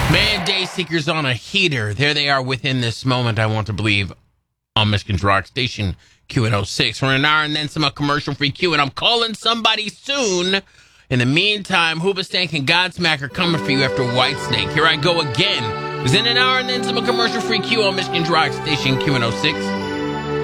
Man, Day Seekers on a heater. There they are within this moment, I want to believe, on Michigan's Rock Station, QN06. We're in an hour and then some commercial-free Q, and I'm calling somebody soon. In the meantime, Hoobastank and Godsmack are coming for you after Whitesnake. Here I go again. It's in an hour and then some commercial-free Q on Michigan's Rock Station, QN06.